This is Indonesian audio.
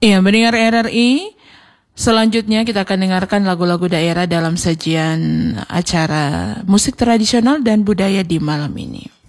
Iya, mendengar RRI. Selanjutnya kita akan dengarkan lagu-lagu daerah dalam sajian acara musik tradisional dan budaya di malam ini.